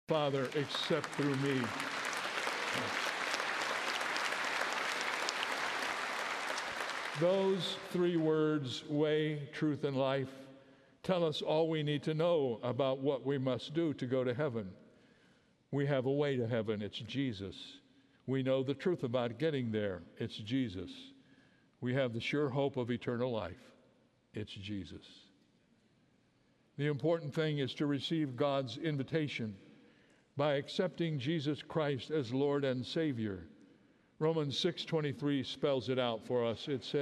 Father, except through me. Those three words, way, truth, and life, tell us all we need to know about what we must do to go to heaven. We have a way to heaven. It's Jesus. We know the truth about getting there. It's Jesus. We have the sure hope of eternal life. It's Jesus. The important thing is to receive God's invitation by accepting Jesus Christ as Lord and Savior. Romans 6:23 spells it out for us. It says,